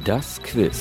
Das Quiz.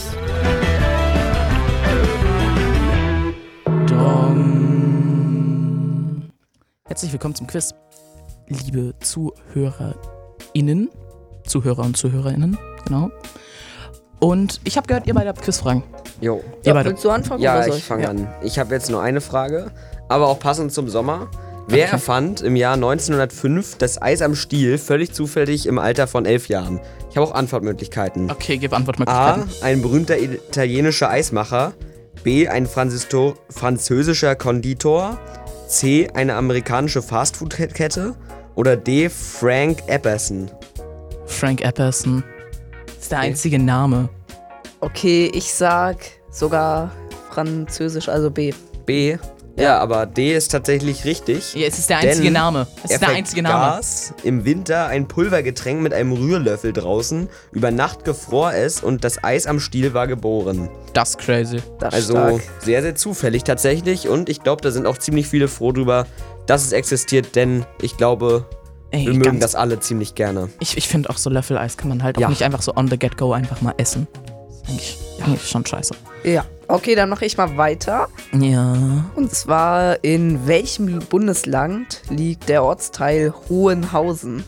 Herzlich willkommen zum Quiz, liebe ZuhörerInnen. Zuhörer und ZuhörerInnen, genau. Und ich habe gehört, ihr beide habt Quizfragen. Jo. Ja, willst du anfangen? Ja, oder soll ich fange an. Ich habe jetzt nur eine Frage, aber auch passend zum Sommer. Wer erfand im Jahr 1905 das Eis am Stiel völlig zufällig im Alter von 11 Jahren? Ich habe auch Antwortmöglichkeiten. Okay, gib Antwortmöglichkeiten. A. Ein berühmter italienischer Eismacher. B. Ein französischer Konditor. C. Eine amerikanische Fastfood-Kette. Oder D. Frank Epperson. Frank Epperson. Das ist der einzige Name. Okay, ich sag sogar französisch, also B. B. Ja, aber D ist tatsächlich richtig. Ja, es ist der einzige Name. Es ist der einzige Name. Gas im Winter ein Pulvergetränk mit einem Rührlöffel draußen. Über Nacht gefror es und das Eis am Stiel war geboren. Das ist crazy. Das Also stark. sehr, sehr zufällig tatsächlich. Und ich glaube, da sind auch ziemlich viele froh drüber, dass es existiert. Denn ich glaube, wir mögen das alle ziemlich gerne. Ich finde auch so Löffeleis kann man halt auch nicht einfach so on the get-go einfach mal essen. Das ist eigentlich schon scheiße. Ja. Okay, dann mache ich mal weiter. Ja. Und zwar, in welchem Bundesland liegt der Ortsteil Hohenhausen?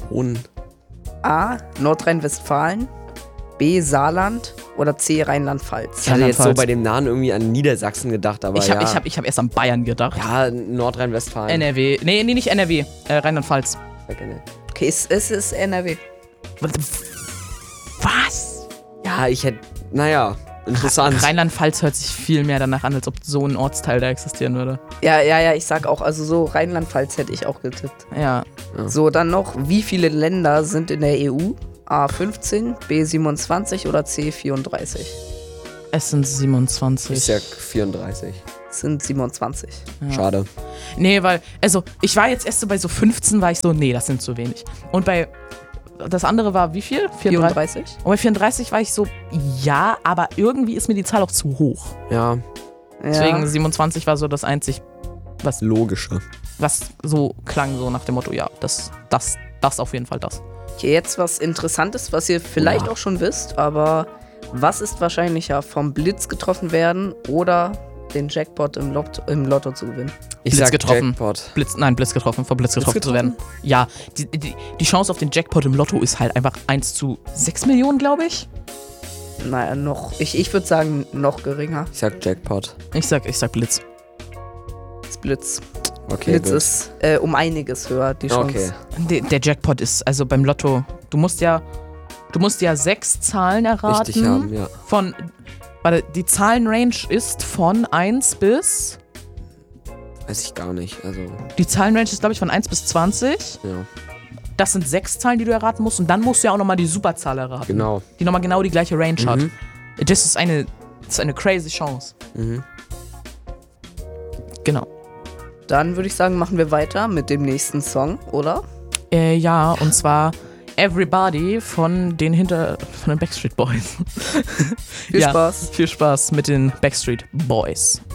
A. Nordrhein-Westfalen, B. Saarland oder C. Rheinland-Pfalz? Ich hatte jetzt so bei dem Namen irgendwie an Niedersachsen gedacht, aber Ich hab erst an Bayern gedacht. Ja, Nordrhein-Westfalen. NRW. Nee, nicht NRW. Rheinland-Pfalz. Okay, es ist NRW. Was? Ja, interessant. Rheinland-Pfalz hört sich viel mehr danach an, als ob so ein Ortsteil da existieren würde. Ja, ich sag auch, also so Rheinland-Pfalz hätte ich auch getippt. Ja. So, dann noch, wie viele Länder sind in der EU? A 15, B 27 oder C 34? Es sind 27. Ich sag 34. Es sind 27. Ja. Schade. Nee, weil, also, ich war jetzt erst so bei so 15, war ich so, nee, das sind zu wenig. Und bei, das andere war wie viel? 34? Und bei 34 war ich so, ja, aber irgendwie ist mir die Zahl auch zu hoch. Ja. Deswegen 27 war so das einzig, was Logische. so klang, so nach dem Motto, ja, das auf jeden Fall das. Okay, jetzt was Interessantes, was ihr vielleicht auch schon wisst, aber was ist wahrscheinlicher, vom Blitz getroffen werden oder den Jackpot im Lotto zu gewinnen? Ich Blitz sag getroffen. Jackpot. Blitz getroffen, vom Blitz getroffen zu werden. Ja, die Chance auf den Jackpot im Lotto ist halt einfach 1 zu 6 Millionen, glaube ich. Naja, ich würde sagen, noch geringer. Ich sag Jackpot. Ich sag Blitz. Das Blitz. Okay, Blitz gut. ist um einiges höher, die Chance. Okay. Der Jackpot ist, also beim Lotto, du musst ja 6 Zahlen erraten. Richtig haben, ja. Die Zahlenrange ist von 1 bis... Weiß ich gar nicht. Also, Die Zahlenrange ist, glaube ich, von 1 bis 20. ja. Das sind 6 Zahlen, die du erraten musst. Und dann musst du ja auch nochmal die Superzahl erraten. Genau. Die nochmal genau die gleiche Range hat. Das ist eine crazy Chance. Mhm. Genau. Dann würde ich sagen, machen wir weiter mit dem nächsten Song, oder? Ja, und zwar Everybody von den Backstreet Boys. Viel Spaß. Viel Spaß mit den Backstreet Boys.